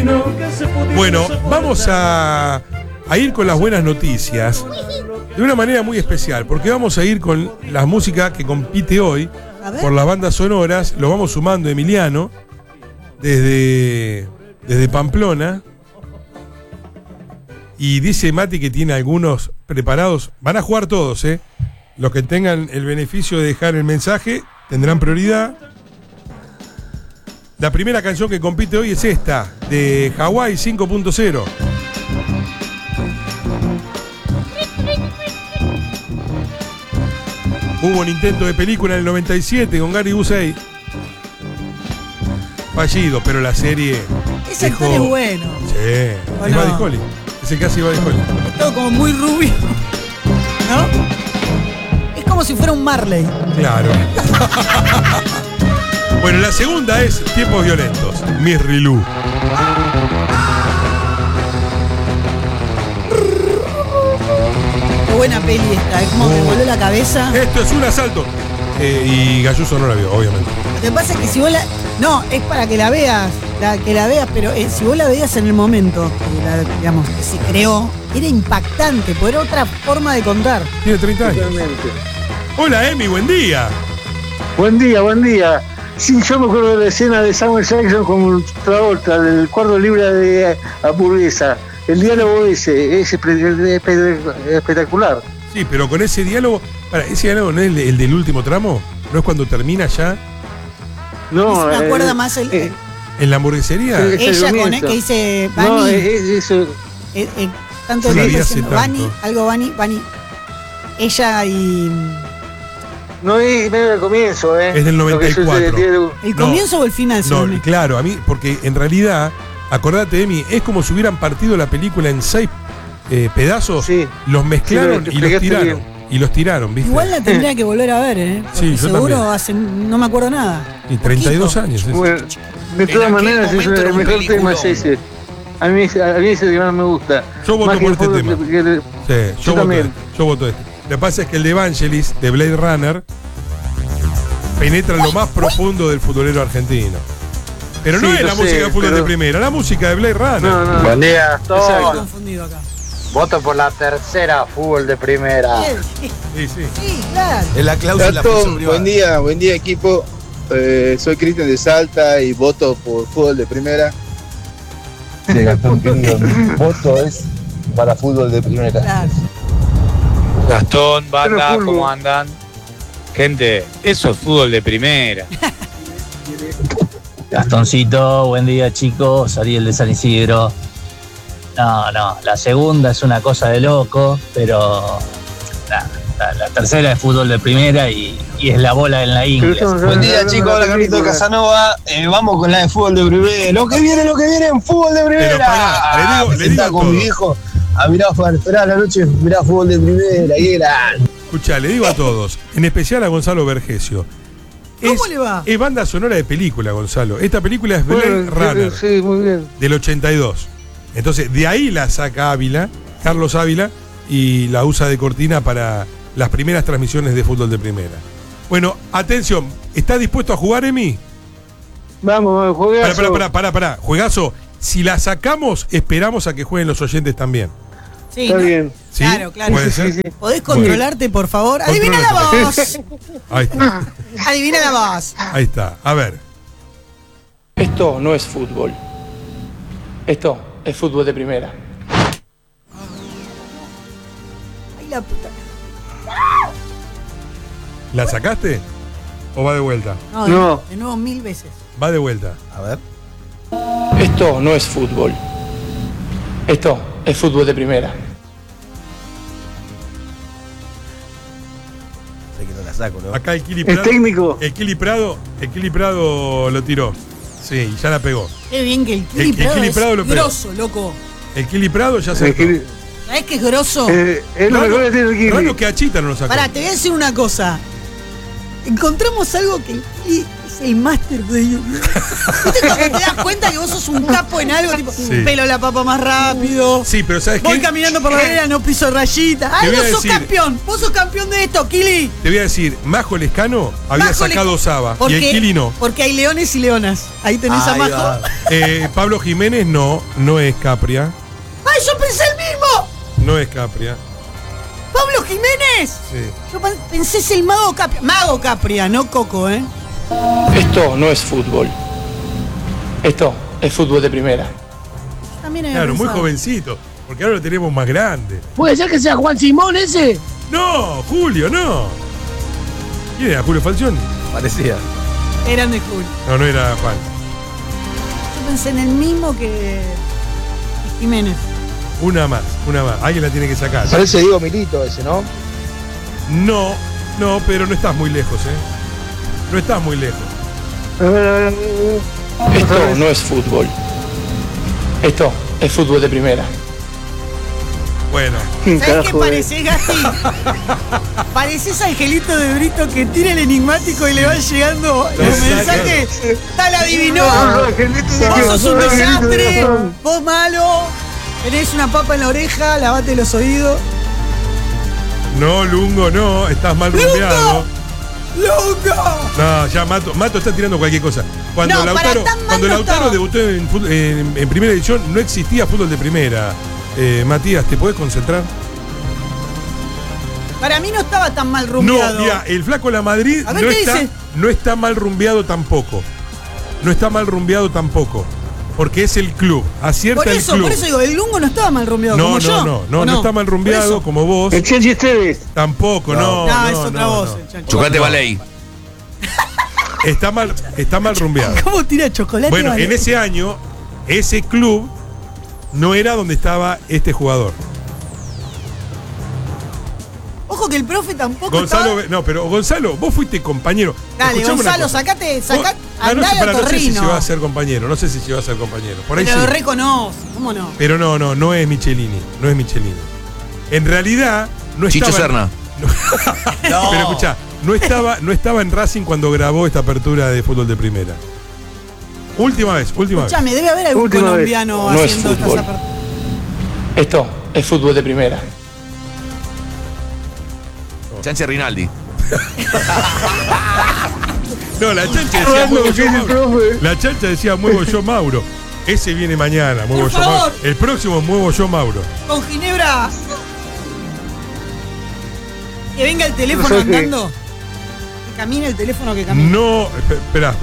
Bueno, vamos a ir con las buenas noticias de una manera muy especial, porque vamos a ir con la música que compite hoy por las bandas sonoras. Lo vamos sumando Emiliano desde Pamplona. Y dice Mati que tiene algunos preparados. Van a jugar todos, ¿eh? Los que tengan el beneficio de dejar el mensaje tendrán prioridad. La primera canción que compite hoy es esta, de Hawái 5.0. Hubo un intento de película en el 97 con Gary Busey. Fallido, pero la serie. Ese actor es bueno. Sí, es Buddy Holly. Ese casi Buddy Holly. Es todo como muy rubio, ¿no? Es como si fuera un Marley. Claro. Bueno, la segunda es Tiempos Violentos, Miss Rilú. Qué buena peli esta, es como me voló la cabeza. Esto es un asalto. Y Gayuso no la vio, obviamente. Lo que pasa es que si vos la... No, es para que la veas, pero si vos la veías en el momento digamos, que se creó, era impactante, porque era otra forma de contar. Tiene 30 años. Totalmente. Hola, Emi, buen día. Buen día, buen día. Sí, yo me acuerdo de la escena de Samuel Jackson con Travolta, del cuarto libro de Hamburguesa. El diálogo ese es espectacular. Sí, pero con ese diálogo. ¿Ese diálogo no es el del último tramo? ¿No es cuando termina ya? No, me acuerda más ¿en la hamburguesería? ella con que dice Bani. No, eso. Tanto Yo la que vi dice hace Bani, tanto. algo Bani. Ella y. No es medio del comienzo, ¿eh? Es del 94. ¿El comienzo o el final? No, claro, a mí, porque en realidad, acordate, Emi, es como si hubieran partido la película en 6 pedazos, Sí. los mezclaron Sí, y los tiraron. bien. Y los tiraron, ¿viste? Igual la tendría que volver a ver, ¿eh? Sí, yo seguro también. no me acuerdo nada. Y 32 años. Bueno, de todas maneras, es el mejor tema es ese. A mí ese que más me gusta. Yo voto Más por que este el tema. Sí, Yo también. Yo voto este. Lo que pasa es que el de Evangelis, de Blade Runner, penetra en lo más profundo del futbolero argentino. Pero no Sí, es lo la sé, música de fútbol de pero- primera, la música de Blade Runner. No. Buen día a Estoy todos. confundido acá. Voto por la tercera, fútbol de primera. Sí, sí. Sí, claro. En la cláusula Gastón, buen día equipo. Soy Cristian de Salta y voto por fútbol de primera. Sí, Gastón, querido, mi voto es para fútbol de primera. Claro. Gastón, banda, Pero ¿cómo andan? Gente, eso es fútbol de primera. Gastoncito, buen día chicos, Ariel de San Isidro. No, la segunda es una cosa de loco, pero la tercera es fútbol de primera y es la bola en la ingle. Buen día chicos, hola Carlito de Casanova. Vamos con la de fútbol de primera. Lo que viene en fútbol de primera. Pero pará, le digo con todo. mi viejo a mirar, esperar la noche, mirar fútbol de primera y era. Escuchá, le digo a todos, en especial a Gonzalo Vergesio. ¿Cómo le va? Es banda sonora de película, Gonzalo. Esta película es Blade Runner, Sí, muy bien. del 82. Entonces, de ahí la saca Ávila, Carlos Ávila, y la usa de cortina para las primeras transmisiones de fútbol de primera. Bueno, atención, ¿estás dispuesto a jugar, Emi? Vamos, juegazo. Pará. Juegazo, si la sacamos, esperamos a que jueguen los oyentes también. Sí, Está ¿no? bien. ¿Sí? Claro. ¿Puede ser? Sí. ¿Podés controlarte, por favor? ¡Adivina la voz! Ahí está, ¡Adivina la voz! ahí está. A ver. Esto no es fútbol. Esto es fútbol de primera. Ay, la puta. ¿La sacaste? ¿O va de vuelta? No. De nuevo 1000 veces. Va de vuelta. A ver. Esto no es fútbol. Esto es fútbol de primera. Sé que no la saco, ¿no? Acá el Kili El Prado. técnico. El Kili Prado lo tiró. Sí, y ya la pegó. Qué bien que el El Kili Prado Kili es Prado lo pegó. grosso, loco. El Kili Prado ya se ¿Sabés qué es grosso? Es lo mejor que tiene el Kili. Raro que Achita no lo sacó. Pará, te voy a decir una cosa. Encontramos algo que el Kili Es el máster de ellos. ¿Viste cuando te das cuenta que vos sos un capo en algo? Tipo, pelo la papa más rápido. Sí, pero ¿sabes qué? Voy caminando por la vereda, no piso rayita. ¡Ay, vos sos campeón! Vos sos campeón de esto, Kili. Te voy a decir, Majo Lescano había sacado Saba y el Kili no. Porque hay leones y leonas. Ahí tenés a Majo. Pablo Jiménez no es Capria. ¡Ay, yo pensé el mismo! No es Capria. ¿Pablo Jiménez? Sí. Yo pensé es el Mago Capria. Mago Capria, no Coco, ¿eh? Esto no es fútbol. Esto es fútbol de primera. También claro, muy jovencito. Porque ahora lo tenemos más grande. ¿Puede ser que sea Juan Simón ese? No, Julio, no. ¿Quién era? ¿Julio Falcioni? Parecía. Eran de Julio. No era Juan. Yo pensé en el mismo que Jiménez. Una más. Alguien la tiene que sacar. Parece Diego Milito ese, ¿no? No, pero no estás muy lejos, No estás muy lejos. Esto no es fútbol. Esto es fútbol de primera. Bueno. ¿Sabes qué parecés, Gasti? Parecés Angelito de Brito que tira el enigmático y le van llegando los mensajes. Tal adivinó. Vos sos un desastre. Vos malo. Tenés una papa en la oreja, lavate los oídos. No, Lungo, no. Estás mal rumbeado. ¡Lungo! No, ya Mato está tirando cualquier cosa. Cuando Lautaro debutó en primera edición, no existía fútbol de primera. Matías, ¿te podés concentrar? Para mí no estaba tan mal rumbeado. No, mira, el flaco La Madrid no está mal rumbeado tampoco. No está mal rumbeado tampoco. Porque es el club. Acierta el club. Por eso digo, el Lungo no estaba mal rumbeado como yo. No está mal rumbeado como vos. El Chanchi Esteves. Tampoco, no. Es otra voz. Chocolate Baley. Está mal rumbeado. ¿Cómo tira chocolate? Bueno, en ese año, ese club no era donde estaba este jugador. Ojo que el profe tampoco Gonzalo, estaba... no, pero Gonzalo, vos fuiste compañero. Dale, Escuchame Gonzalo, sacate, no sé si va a ser compañero, Por ahí pero sí. lo reconoce, ¿cómo no? Pero no es Michelini, En realidad, no estaba... Chicho Serna. No. Pero escuchá, no estaba en Racing cuando grabó esta apertura de fútbol de primera. Última vez. Escuchame, debe haber algún colombiano haciendo estas aperturas. Esto es fútbol de primera. Chanche Rinaldi. No, la chancha decía muevo yo Mauro. La chancha decía muevo yo Mauro. Ese viene mañana, muevo yo Mauro. El próximo muevo yo Mauro. Con Ginebra. Que venga el teléfono andando. Que camine el teléfono que camine. No, espera.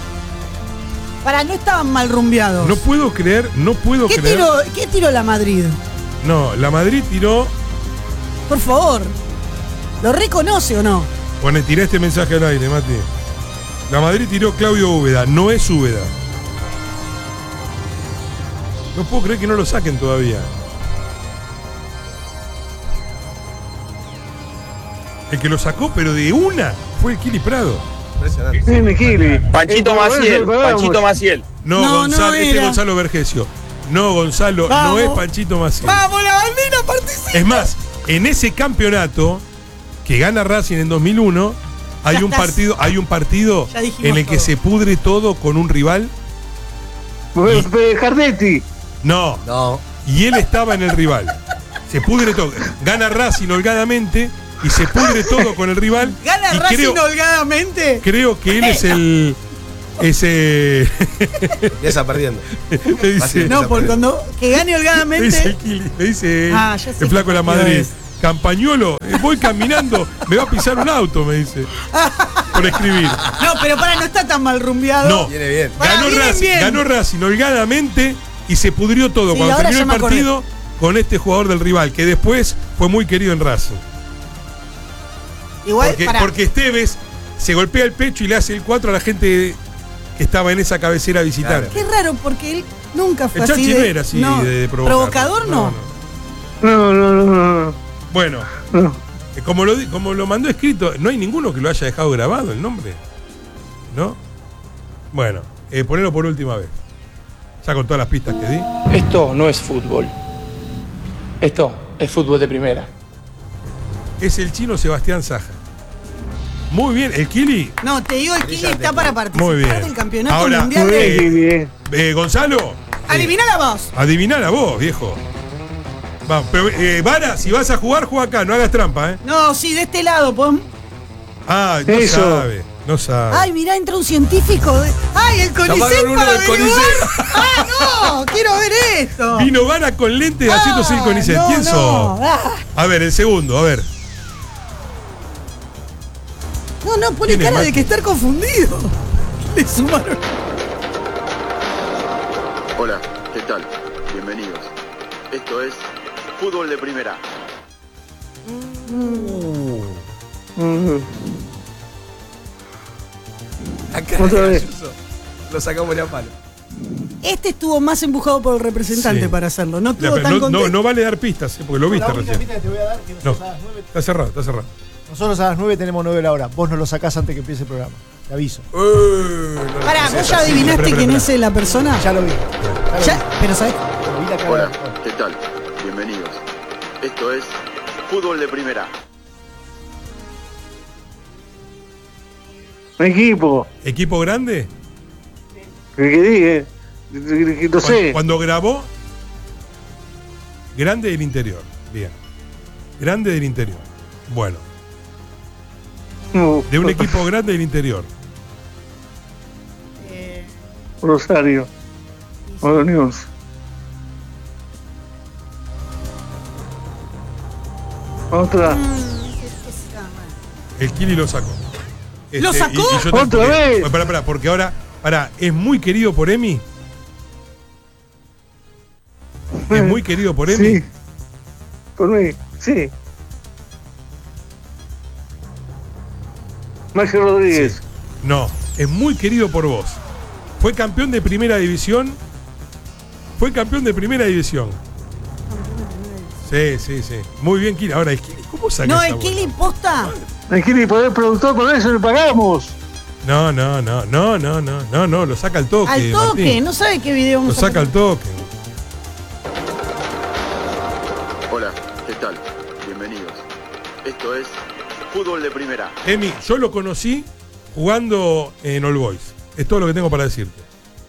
No estaban mal rumbeados. No puedo creer. ¿Qué tiró la Madrid? No, la Madrid tiró. Por favor. ¿Lo reconoce o no? Tirá este mensaje al aire, Mati. La Madrid tiró Claudio Úbeda, no es Úbeda. No puedo creer que no lo saquen todavía. El que lo sacó, pero de una, fue el Kili Prado. Impresionante. Panchito Maciel. No, Gonzalo, este es Gonzalo Vergesio. No, Gonzalo, no es Panchito Maciel. ¡Vamos, la bandera participa! Es más, en ese campeonato que gana Racing en 2001, hay un partido en el que se pudre todo con un rival. Cardetti. No. Y él estaba en el rival. Se pudre todo. Gana Racing holgadamente y se pudre todo con el rival. ¿Gana Racing holgadamente? Creo que él es el... Ya está perdiendo. No, porque cuando que gane holgadamente. Me dice el flaco de la Madrid. Campañuelo, voy caminando, me va a pisar un auto, me dice. Por escribir. No, pero no está tan mal rumbeado. No, viene bien. Ganó Racing holgadamente y se pudrió todo cuando terminó el partido con este jugador del rival, que después fue muy querido en Racing. Igual, porque Esteves se golpea el pecho y le hace el 4 a la gente que estaba en esa cabecera visitante. Qué raro, porque él nunca fue el así. El Chachi no era así de provocador. No. Bueno, como lo mandó escrito, no hay ninguno que lo haya dejado grabado el nombre. ¿No? Bueno, ponelo por última vez. Ya con todas las pistas que di. Esto no es fútbol. Esto es fútbol de primera. Es el chino Sebastián Saja. Muy bien, el Kili. No, te digo, el Kili está para participar Muy bien. del campeonato Ahora, mundial de... Gonzalo. Adiviná la voz. Adiviná la voz, viejo. Va, pero, Vara, si vas a jugar, juega acá, no hagas trampa, ¿eh? No, sí, de este lado, Ah, no Eso. sabe, no sabe. Ay, mirá, entra un científico. Ay, el CONICET Llamaron uno para del averiguar. CONICET. Ah, no, quiero ver esto. Vino Vara con lentes haciéndose el CONICET. no, ¿Quién no. sos? A ver, el segundo, a ver. No, pone ¿Quién es, cara de Mati? que estar confundido. Le sumaron. Hola, ¿qué tal? Bienvenidos. Esto es Fútbol de Primera. Acá Otra vez. lo sacamos de a palo. Este estuvo más empujado por el representante Sí. para hacerlo. No estuvo Pero tan contento. no vale dar pistas, porque lo viste La única recién. pista que te voy a dar que No, nosotros a las 9. está cerrado, está cerrado. Nosotros a las 9 tenemos 9 la hora. Vos no lo sacás antes que empiece el programa. Te aviso. Pará, ¿vos ya adivinaste quién es la persona? Ya lo vi. Pero ¿sabés? Lo vi la cara. Hola, ¿qué tal? Bienvenidos. Esto es Fútbol de Primera. Equipo. ¿Equipo grande? ¿Qué dije? No sé. Cuando grabó, grande del interior. Bien. Grande del interior. Bueno. No. De un equipo grande del interior. Rosario. Unión. Otra. El Kili lo sacó. ¿Lo sacó? ¿Otra vez? Pará, porque ahora, es muy querido por Emi. Es muy querido por Emi. Sí. Por mí, sí. Mario Rodríguez. No, es muy querido por vos. Fue campeón de primera división. Sí. Muy bien, Kili. Ahora, el Kili, ¿cómo saca No, esa el bola? Kili posta. Tranquilo, y poder productor, por eso le pagamos. No, lo saca al toque. Al toque, Martín. no sabe qué video Lo vamos a saca al toque. Hola, ¿qué tal? Bienvenidos. Esto es Fútbol de Primera. Emi, yo lo conocí jugando en All Boys. Es todo lo que tengo para decirte.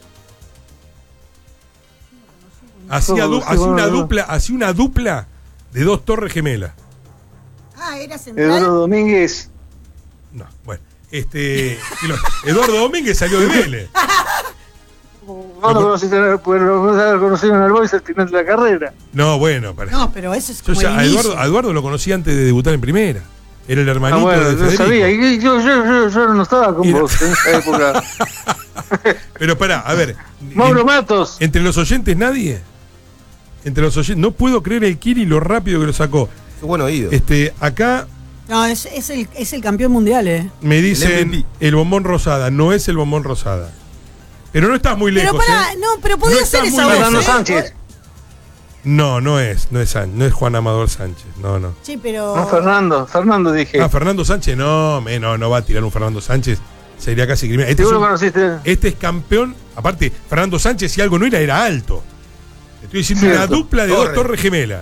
Hacía una dupla de dos torres gemelas. Ah, era central. Eduardo Domínguez. No, bueno. Eduardo Domínguez salió de Vélez. No lo conociste, pues lo conocido en el Boys al final de la carrera. No, bueno, para. No, pero ese es Yo como ya el inicio. a Eduardo lo conocí antes de debutar en primera. Era el hermanito Bueno, de yo Federico. sabía. Y yo no estaba con vos en esa época. Pero pará, a ver. Mauro Matos. Entre los oyentes nadie. No puedo creer el Kili lo rápido que lo sacó. Qué buen oído. Acá No, es el campeón mundial, me dicen MVP. el bombón rosada. No es el bombón rosada. Pero no estás muy lejos. Pero pará, pero podía ser estás esa muy voz. lejos. Fernando Sánchez. No es Juan Amador Sánchez. No. Sí, pero. No, Fernando dije. Fernando Sánchez, no va a tirar un Fernando Sánchez. Sería casi criminal. ¿Tú lo conociste? Este es campeón. Aparte, Fernando Sánchez, si algo no era alto. Estoy diciendo Cierto. una dupla de dos torres gemelas.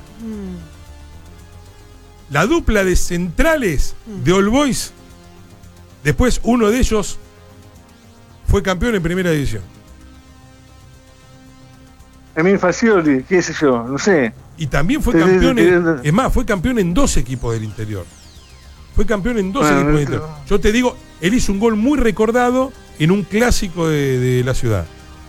La dupla de centrales de All Boys. Después uno de ellos fue campeón en primera división. Emil Facioli, qué sé yo, no sé. Y también fue Sí, campeón, sí, es más, fue campeón en dos equipos del interior. Fue campeón en dos Bueno, equipos del interior. Yo te digo, él hizo un gol muy recordado en un clásico de la ciudad.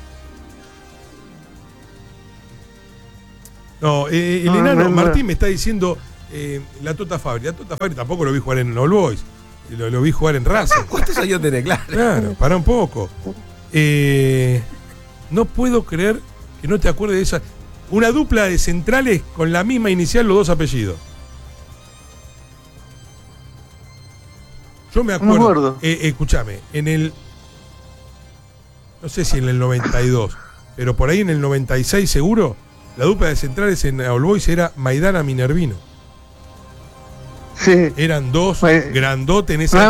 No, el enano Martín me está diciendo la Tota Fabri. La Tota Fabri tampoco lo vi jugar en All Boys. Lo vi jugar en Racing. ¿Cuántos años tenés? Claro, pará un poco. No puedo creer que no te acuerdes de esa. Una dupla de centrales con la misma inicial, los dos apellidos. Yo me acuerdo. No me acuerdo. Escúchame, no sé si en el 92, pero por ahí en el 96 seguro, la dupla de centrales en All Boys era Maidana Minervino. Sí. Eran dos Pues, grandotes en esa